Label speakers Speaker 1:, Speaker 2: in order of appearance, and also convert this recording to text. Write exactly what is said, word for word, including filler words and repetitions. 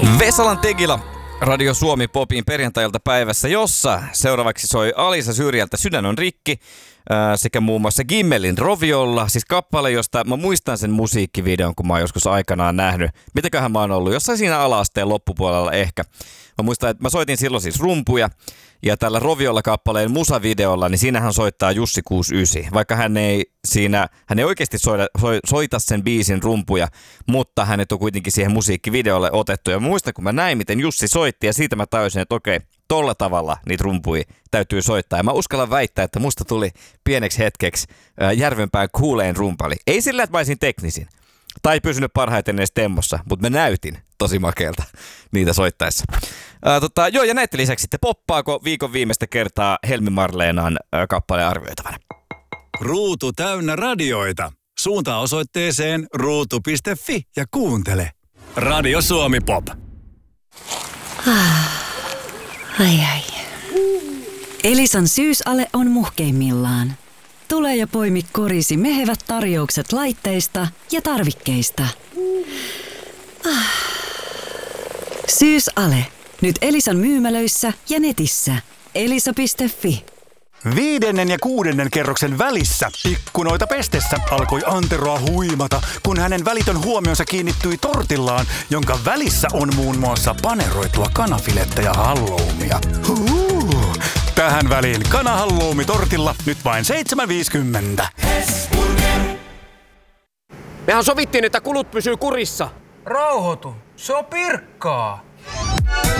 Speaker 1: Vesalan Tegila, Radio Suomi Popin perjantailta päivässä, jossa seuraavaksi soi Alisa Syrjältä Sydän on rikki ää, sekä muun muassa Gimmelin Roviolla, siis kappale, josta mä muistan sen musiikkivideon, kun mä oon joskus aikanaan nähnyt. Mitäköhän mä oon ollut? Jossain siinä ala-asteen loppupuolella ehkä. Mä muistan, että mä soitin silloin siis rumpuja ja tällä Roviolla kappaleen musavideolla, niin siinähän soittaa Jussi kuusikymmentäyhdeksän. Vaikka hän ei siinä, hän ei oikeasti soita, soita sen biisin rumpuja, mutta hänet on kuitenkin siihen musiikkivideolle otettu. Ja mä muistan, kun mä näin, miten Jussi soitti ja siitä mä tajusin, että okei, tolla tavalla niitä rumpuja täytyy soittaa. Ja mä uskallan väittää, että musta tuli pieneksi hetkeksi Järvenpään kuulein rumpali. Ei sillä, että mä olisin teknisin. Tai ei pysynyt parhaiten edes temmossa, mutta mä näytin tosi makealta niitä soittaessa. Ää, tota, joo, ja näette lisäksi sitten, poppaako viikon viimeistä kertaa Helmi Marleenan ää, kappaleen arvioitavana?
Speaker 2: Ruutu täynnä radioita. Suuntaa osoitteeseen ruutu piste fi ja kuuntele. Radio Suomi Pop.
Speaker 3: Ah, ai ai. Elisan syysale on muhkeimmillaan. Tule ja poimi korisi mehevät tarjoukset laitteista ja tarvikkeista. Ah. Syysale. Nyt Elisan myymälöissä ja netissä. elisa piste fi.
Speaker 4: Viidennen ja kuudennen kerroksen välissä ikkunoita pestessä alkoi Anteroa huimata, kun hänen välitön huomionsa kiinnittyi tortillaan, jonka välissä on muun muassa paneroitua kanafilettä ja halloumia. Huu. Tähän väliin kanahalloumi tortilla nyt vain seitsemän viisikymmentä.
Speaker 5: Mehän sovittiin, että kulut pysyy kurissa.
Speaker 6: Rauhoitu, se on pirkkaa.